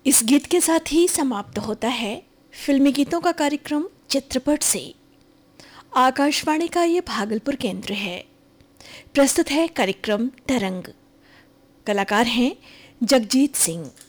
इस गीत के साथ ही समाप्त होता है फिल्मी गीतों का कार्यक्रम चित्रपट से। आकाशवाणी का ये भागलपुर केंद्र है। प्रस्तुत है कार्यक्रम तरंग। कलाकार हैं जगजीत सिंह।